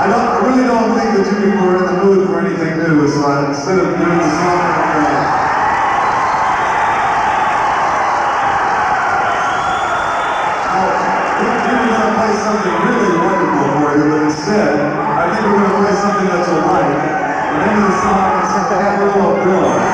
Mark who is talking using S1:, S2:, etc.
S1: I really don't think that you people are in the mood for anything new, so instead of doing the song, we're going to play something really wonderful for you, but instead, I think we're going to play something that you'll like. The name of the song is Amarillo Bill.